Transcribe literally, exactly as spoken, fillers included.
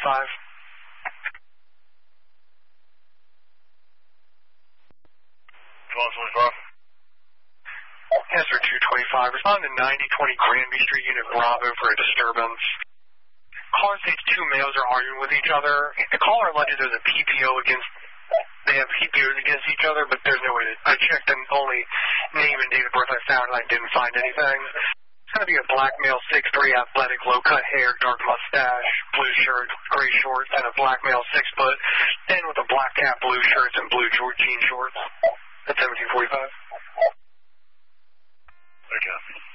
twenty-five. twelve twenty-five. Yes, sir, two twenty-five. Respond to ninety twenty Granby Street, Unit Bravo for a disturbance. Caller states two males are arguing with each other. The caller alleges there's a P P O against, they have P P Os against each other, but there's no way to, I checked and only name and date of birth I found and I didn't find anything. It's going to be a black male, six three, athletic, low-cut hair, dark mustache, blue shirt, gray shorts, and a black male, six foot, and with a black cap, blue shirts, and blue jean shorts. At seventeen forty-five. Okay.